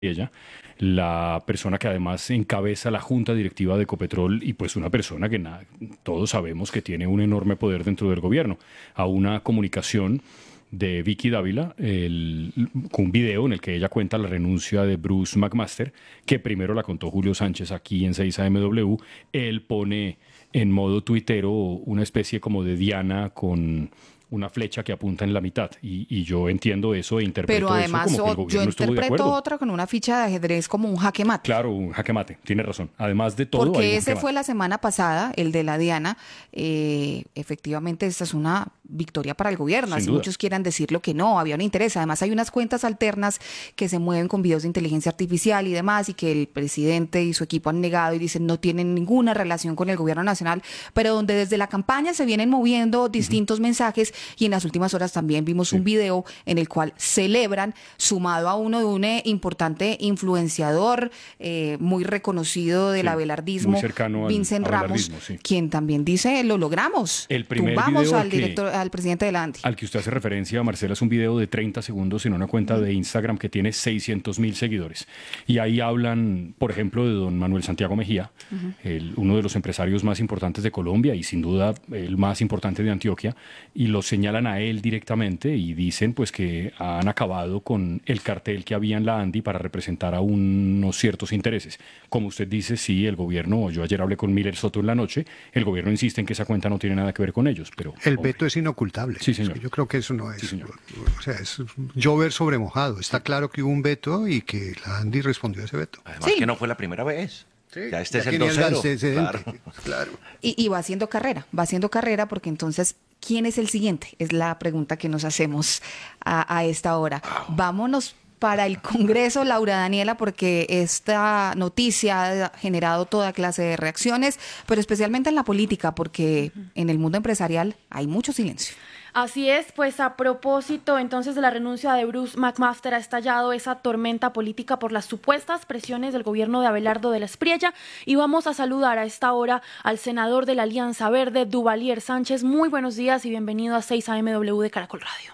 ella, la persona que además encabeza la junta directiva de Ecopetrol y pues una persona que todos sabemos que tiene un enorme poder dentro del gobierno, a una comunicación de Vicky Dávila con un video en el que ella cuenta la renuncia de Bruce McMaster, que primero la contó Julio Sánchez aquí en 6AMW. Él pone en modo tuitero una especie como de diana con una flecha que apunta en la mitad. Y yo entiendo eso e Pero interpreto eso además como que el yo gobierno estuvo de interpreto acuerdo. otra con una ficha de ajedrez como un jaque mate. Claro, un jaque mate, tiene razón. Además de todo, hay un Porque jaque ese fue mate. la semana pasada, el de la Diana. Efectivamente, esta es una victoria para el gobierno, Sin así duda. muchos quieran decirlo que no, había un interés. Además, hay unas cuentas alternas que se mueven con videos de inteligencia artificial y demás, y que el presidente y su equipo han negado y dicen no tienen ninguna relación con el gobierno nacional, pero donde desde la campaña se vienen moviendo distintos mensajes, y en las últimas horas también vimos un Sí, video en el cual celebran, sumado a uno de un importante influenciador muy reconocido del sí. Muy abelardismo, cercano al Vincent Ramos, abelardismo, sí. quien también dice, lo logramos, El primer tumbamos video al director, al presidente de la ANDI. al que usted hace referencia, Marcela, es un video de 30 segundos en una cuenta de Instagram que tiene 600.000 seguidores. Y ahí hablan, por ejemplo, de don Manuel Santiago Mejía, uno de los empresarios más importantes de Colombia y sin duda el más importante de Antioquia, y lo señalan a él directamente y dicen pues que han acabado con el cartel que había en la ANDI para representar a unos ciertos intereses. Como usted dice, sí, el gobierno, yo ayer hablé con Miller Soto en la noche, el gobierno insiste en que esa cuenta no tiene nada que ver con ellos, pero El hombre, veto es inocultable. sí, Es que señor. yo creo que eso no Sí, es, señor. o sea, es llover sobre mojado. Está claro que hubo un veto y que la Andy respondió a ese veto. Además que Sí, no fue la primera vez. Sí, Ya este ya es el tenía el 2-0. antecedente, Claro. claro. y va haciendo carrera porque entonces, ¿quién es el siguiente? Es la pregunta que nos hacemos a esta hora. Vámonos para el Congreso, Laura Daniela, porque esta noticia ha generado toda clase de reacciones, pero especialmente en la política, porque en el mundo empresarial hay mucho silencio. Así es, pues a propósito entonces de la renuncia de Bruce McMaster ha estallado esa tormenta política por las supuestas presiones del gobierno de Abelardo de la Espriella, y vamos a saludar a esta hora al senador de la Alianza Verde, Duvalier Sánchez. Muy buenos días y bienvenido a 6AMW de Caracol Radio.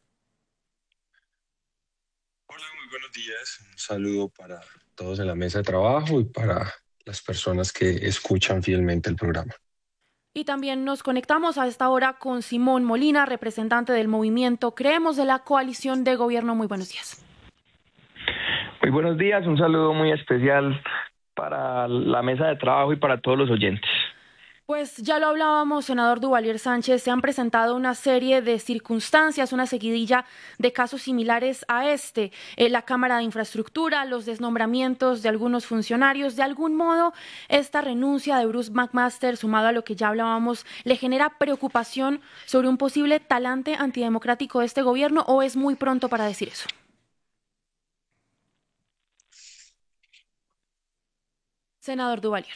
Hola, muy buenos días. Un saludo para todos en la mesa de trabajo y para las personas que escuchan fielmente el programa. Y también nos conectamos a esta hora con Simón Molina, representante del movimiento Creemos de la coalición de gobierno. Muy buenos días. Muy buenos días, un saludo muy especial para la mesa de trabajo y para todos los oyentes. Pues ya lo hablábamos, senador Duvalier Sánchez, se han presentado una serie de circunstancias, una seguidilla de casos similares a este. La Cámara de Infraestructura, los desnombramientos de algunos funcionarios. De algún modo, esta renuncia de Bruce McMaster, sumado a lo que ya hablábamos, ¿le genera preocupación sobre un posible talante antidemocrático de este gobierno o es muy pronto para decir eso? Senador Duvalier.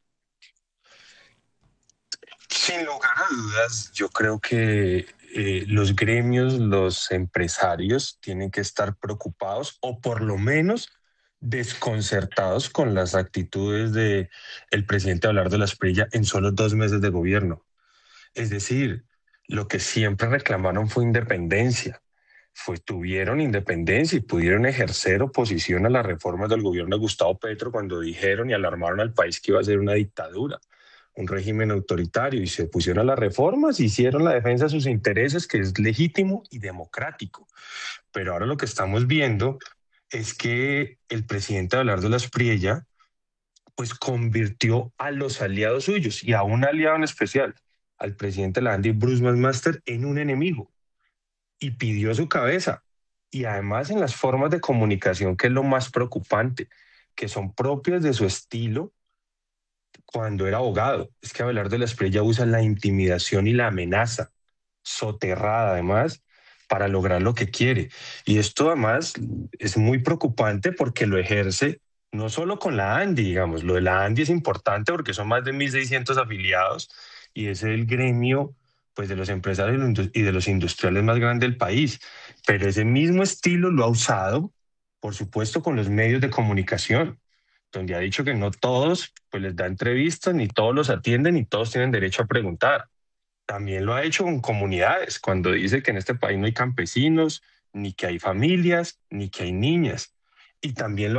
Sin lugar a dudas, yo creo que los gremios, los empresarios tienen que estar preocupados o por lo menos desconcertados con las actitudes de el presidente Abelardo de la Espriella en solo 2 meses de gobierno. Es decir, lo que siempre reclamaron fue independencia. Tuvieron independencia y pudieron ejercer oposición a las reformas del gobierno de Gustavo Petro cuando dijeron y alarmaron al país que iba a ser una dictadura, un régimen autoritario, y se opusieron a las reformas, hicieron la defensa de sus intereses, que es legítimo y democrático. Pero ahora lo que estamos viendo es que el presidente Abelardo de la Espriella pues convirtió a los aliados suyos y a un aliado en especial, al presidente de la Andy, Bruce McMaster, en un enemigo, y pidió su cabeza. Y además en las formas de comunicación, que es lo más preocupante, que son propias de su estilo cuando era abogado. Es que Abelardo de la Espriella usa la intimidación y la amenaza, soterrada además, para lograr lo que quiere. Y esto además es muy preocupante porque lo ejerce no solo con la ANDI, digamos, lo de la ANDI es importante porque son más de 1.600 afiliados y es el gremio pues de los empresarios y de los industriales más grande del país. Pero ese mismo estilo lo ha usado, por supuesto, con los medios de comunicación, donde ha dicho que no todos pues les da entrevistas, ni todos los atienden, ni todos tienen derecho a preguntar. También lo ha hecho con comunidades, cuando dice que en este país no hay campesinos, ni que hay familias, ni que hay niñas. y también lo